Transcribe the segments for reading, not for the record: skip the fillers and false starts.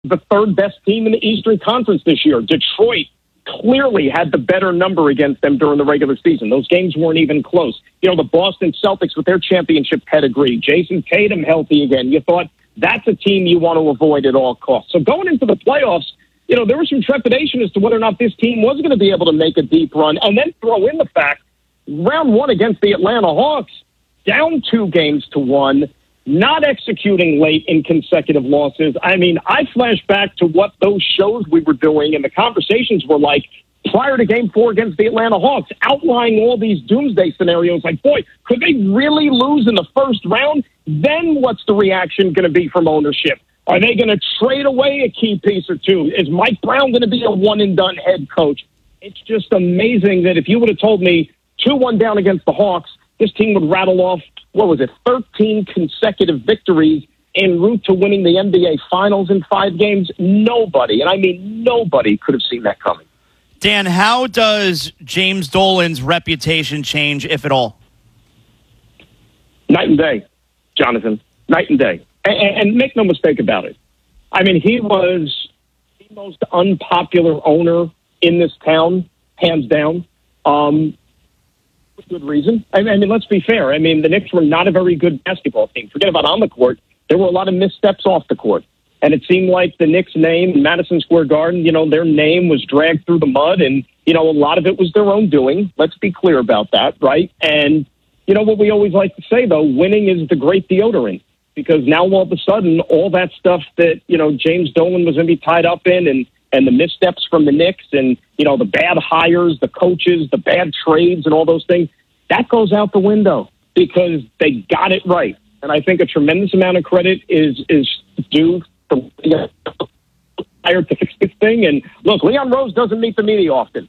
the third best team in the Eastern Conference this year. Detroit clearly had the better number against them during the regular season. Those games weren't even close. The Boston Celtics with their championship pedigree, Jason Tatum healthy again. You thought that's a team you want to avoid at all costs. So going into the playoffs, there was some trepidation as to whether or not this team was going to be able to make a deep run. And then throw in the fact, round one against the Atlanta Hawks, down 2-1, not executing late in consecutive losses. I mean, I flash back to what those shows we were doing and the conversations were like prior to Game 4 against the Atlanta Hawks, outlining all these doomsday scenarios like, boy, could they really lose in the first round? Then what's the reaction going to be from ownership? Are they going to trade away a key piece or two? Is Mike Brown going to be a one-and-done head coach? It's just amazing that if you would have told me 2-1 down against the Hawks, this team would rattle off, 13 consecutive victories en route to winning the NBA Finals in 5 games. Nobody, and I mean nobody, could have seen that coming. Dan, how does James Dolan's reputation change, if at all? Night and day, Jonathan. Night and day. And make no mistake about it. I mean, he was the most unpopular owner in this town, hands down. Good reason. I mean, let's be fair. I mean, the Knicks were not a very good basketball team. Forget about on the court. There were a lot of missteps off the court. And it seemed like the Knicks' name, Madison Square Garden, their name was dragged through the mud. And, a lot of it was their own doing. Let's be clear about that, right? And, what we always like to say, though, winning is the great deodorant. Because now all of a sudden, all that stuff that, James Dolan was going to be tied up in and the missteps from the Knicks and, the bad hires, the coaches, the bad trades and all those things, that goes out the window because they got it right. And I think a tremendous amount of credit is due for hired to fix this thing. And look, Leon Rose doesn't meet the media often.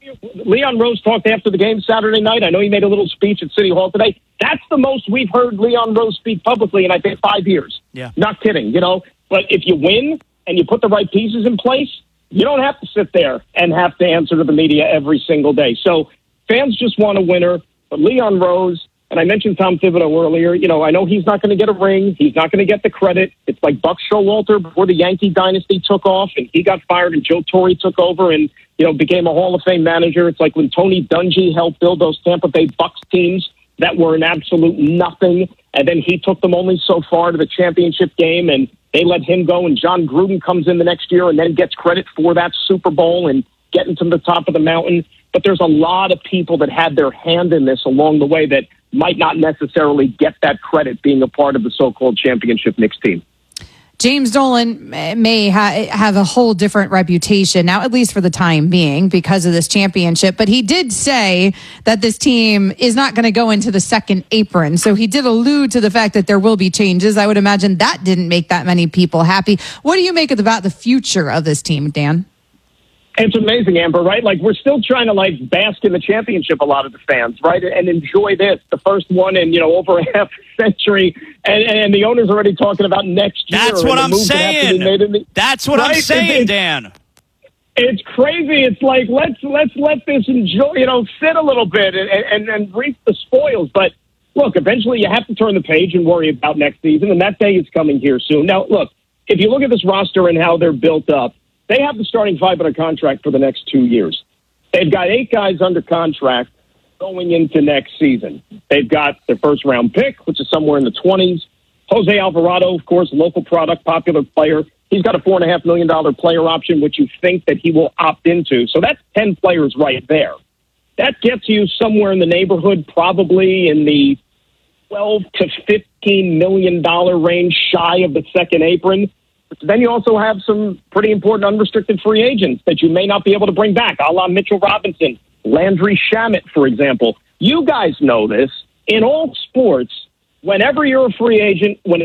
Leon Rose talked after the game Saturday night. I know he made a little speech at City Hall today. That's the most we've heard Leon Rose speak publicly in, I think, 5 years. Yeah. Not kidding, But if you win and you put the right pieces in place, you don't have to sit there and have to answer to the media every single day. So fans just want a winner. But Leon Rose, and I mentioned Tom Thibodeau earlier, I know he's not going to get a ring. He's not going to get the credit. It's like Buck Showalter before the Yankee dynasty took off and he got fired and Joe Torre took over and, became a Hall of Fame manager. It's like when Tony Dungy helped build those Tampa Bay Bucks teams that were an absolute nothing. And then he took them only so far to the championship game and they let him go. And John Gruden comes in the next year and then gets credit for that Super Bowl and getting to the top of the mountain. But there's a lot of people that had their hand in this along the way that might not necessarily get that credit being a part of the so-called championship Knicks team. James Dolan may have a whole different reputation now, at least for the time being, because of this championship. But he did say that this team is not going to go into the second apron. So he did allude to the fact that there will be changes. I would imagine that didn't make that many people happy. What do you make about the future of this team, Dan? It's amazing, Amber, right? Like, we're still trying to, bask in the championship, a lot of the fans, right? And enjoy this, the first one in, over a half century. And the owner's already talking about next year. That's what I'm saying. That's what I'm saying, Dan. It's crazy. It's like, let's let this enjoy, sit a little bit and reap the spoils. But, look, eventually you have to turn the page and worry about next season, and that day is coming here soon. Now, look, if you look at this roster and how they're built up, they have the starting 5 under contract for the next 2 years. They've got 8 guys under contract going into next season. They've got their first-round pick, which is somewhere in the 20s. Jose Alvarado, of course, local product, popular player. He's got a $4.5 million player option, which you think that he will opt into. So that's 10 players right there. That gets you somewhere in the neighborhood, probably in the $12 to $15 million range, shy of the second apron. But then you also have some pretty important unrestricted free agents that you may not be able to bring back, a la Mitchell Robinson, Landry Shamet, for example. You guys know this. In all sports, whenever you're a free agent, when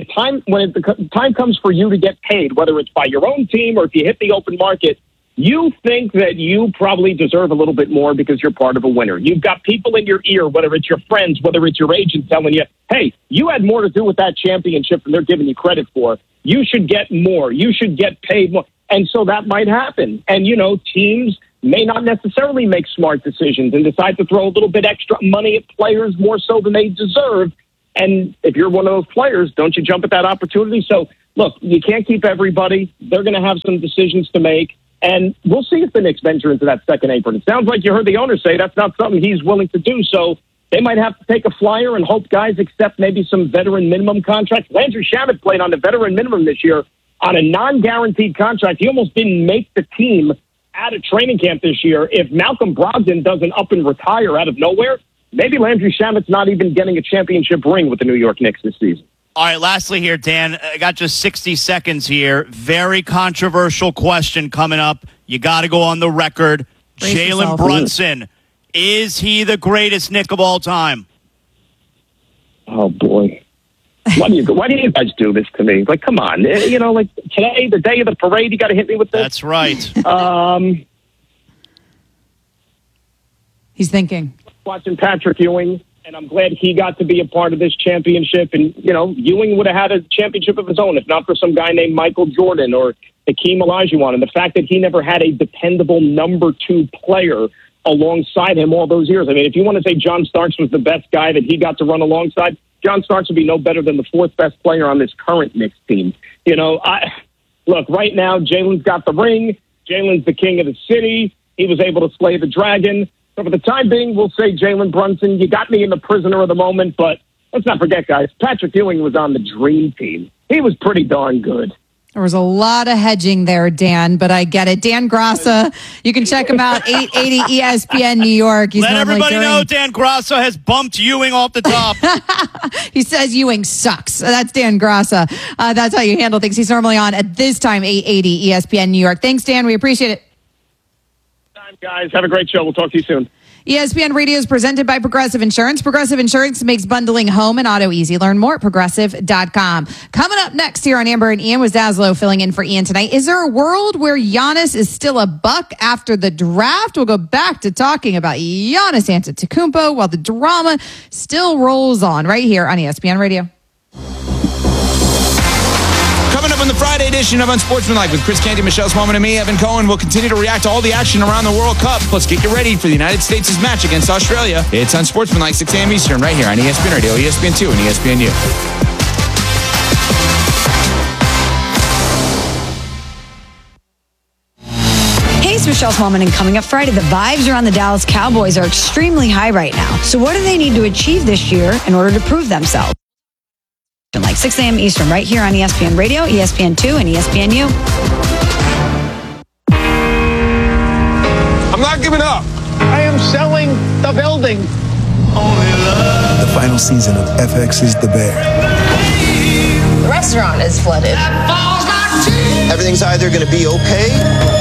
the time comes for you to get paid, whether it's by your own team or if you hit the open market, you think that you probably deserve a little bit more because you're part of a winner. You've got people in your ear, whether it's your friends, whether it's your agent telling you, hey, you had more to do with that championship than they're giving you credit for. You should get more. You should get paid more. And so that might happen. And, teams may not necessarily make smart decisions and decide to throw a little bit extra money at players more so than they deserve And if you're one of those players, don't you jump at that opportunity? So, look, you can't keep everybody. They're going to have some decisions to make. And we'll see if the Knicks venture into that second apron. It sounds like you heard the owner say that's not something he's willing to do. So they might have to take a flyer and hope guys accept maybe some veteran minimum contracts. Landry Shamet played on the veteran minimum this year on a non-guaranteed contract. He almost didn't make the team out of training camp this year. If Malcolm Brogdon doesn't up and retire out of nowhere, maybe Landry Shamet's not even getting a championship ring with the New York Knicks this season. All right, lastly here, Dan, I got just 60 seconds here. Very controversial question coming up. You got to go on the record. Jalen Brunson, is he the greatest Knick of all time? Oh, boy. Why do you guys do this to me? Like, come on. You know, like today, the day of the parade, you got to hit me with this? That's right. He's thinking. Watching Patrick Ewing, and I'm glad he got to be a part of this championship. And, you know, Ewing would have had a championship of his own if not for some guy named Michael Jordan or Hakeem Olajuwon. And the fact that he never had a dependable number 2 player alongside him all those years. I mean, if you want to say John Starks was the best guy that he got to run alongside, John Starks would be no better than the 4th best player on this current Knicks team. You know, look, right now, Jalen's got the ring. Jalen's the king of the city. He was able to slay the dragon. So for the time being, we'll say Jalen Brunson. You got me in the prisoner of the moment, but let's not forget, guys, Patrick Ewing was on the dream team. He was pretty darn good. There was a lot of hedging there, Dan, but I get it. Dan Graca, you can check him out, 880 ESPN New York. Let everybody know Dan Graca has bumped Ewing off the top. He says Ewing sucks. That's Dan Graca. That's how you handle things. He's normally on at this time, 880 ESPN New York. Thanks, Dan. We appreciate it. Guys, have a great show. We'll talk to you soon. ESPN Radio is presented by Progressive Insurance. Progressive Insurance makes bundling home and auto easy. Learn more at Progressive.com. Coming up next here on Amber and Ian was Zaslow filling in for Ian tonight. Is there a world where Giannis is still a buck after the draft? We'll go back to talking about Giannis Antetokounmpo while the drama still rolls on right here on ESPN Radio. Coming up on the Friday edition of Unsportsmanlike with Chris Canty, Michelle Smallman, and me, Evan Cohen. We'll continue to react to all the action around the World Cup. Plus, get you ready for the United States' match against Australia. It's Unsportsmanlike, 6 a.m. Eastern, right here on ESPN Radio, ESPN2, and ESPNU. Hey, it's Michelle Smallman, and coming up Friday, the vibes around the Dallas Cowboys are extremely high right now. So what do they need to achieve this year in order to prove themselves? Like 6 a.m. Eastern, right here on ESPN Radio, ESPN2, and ESPNU. I'm not giving up. I am selling the building. The final season of FX is the Bear. The restaurant is flooded. Everything's either going to be okay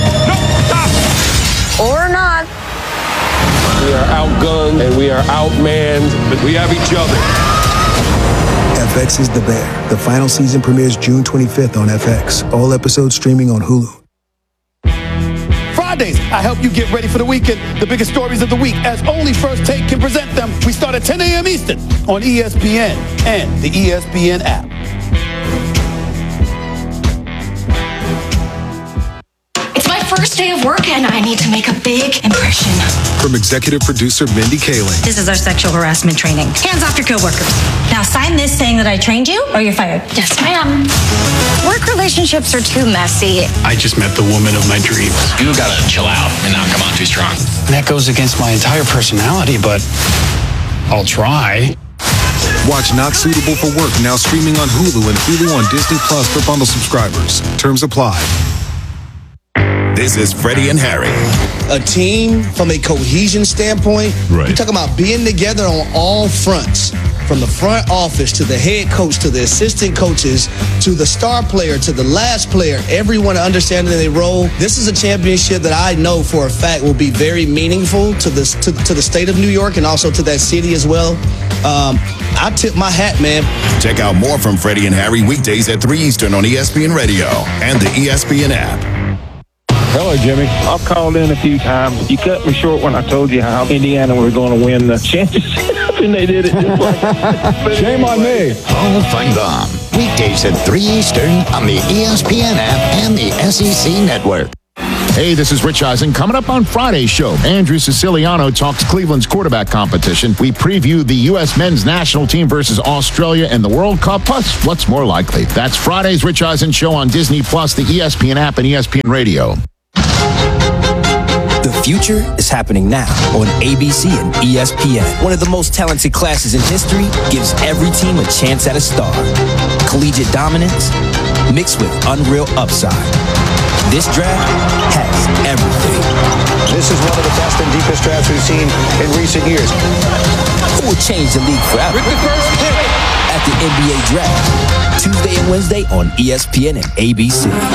or not. We are outgunned and we are outmanned, but we have each other. FX is the Bear. The final season premieres June 25th on FX. All episodes streaming on Hulu. Fridays, I help you get ready for the weekend. The biggest stories of the week, as only First Take can present them. We start at 10 a.m. Eastern on ESPN and the ESPN app. It's my first day of work and I need to make a big impression. From executive producer Mindy Kaling. This is our sexual harassment training. Hands off your coworkers. Now sign this saying that I trained you or you're fired. Yes, ma'am. Work relationships are too messy. I just met the woman of my dreams. You gotta chill out and not come on too strong. That goes against my entire personality, but I'll try. Watch Not Suitable for Work now streaming on Hulu and Hulu on Disney Plus for bundle subscribers. Terms apply. This is Freddie and Harry. A team from a cohesion standpoint, right. You're talking about being together on all fronts, from the front office to the head coach to the assistant coaches to the star player to the last player, everyone understanding their role. This is a championship that I know for a fact will be very meaningful to the state of New York and also to that city as well. I tip my hat, man. Check out more from Freddie and Harry weekdays at 3 Eastern on ESPN Radio and the ESPN app. Hello, Jimmy. I've called in a few times. You cut me short when I told you how Indiana were going to win the championship, and they did it just like that. Shame on me. Hall of Fame Bomb. Weekdays at 3 Eastern on the ESPN app and the SEC Network. Hey, this is Rich Eisen. Coming up on Friday's show, Andrew Siciliano talks Cleveland's quarterback competition. We preview the U.S. men's national team versus Australia in the World Cup, plus what's more likely. That's Friday's Rich Eisen show on Disney+, the ESPN app, and ESPN Radio. The future is happening now on ABC and ESPN. One of the most talented classes in history gives every team a chance at a star. Collegiate dominance mixed with unreal upside. This draft has everything. This is one of the best and deepest drafts we've seen in recent years. Who will change the league forever? At the NBA Draft, Tuesday and Wednesday on ESPN and ABC.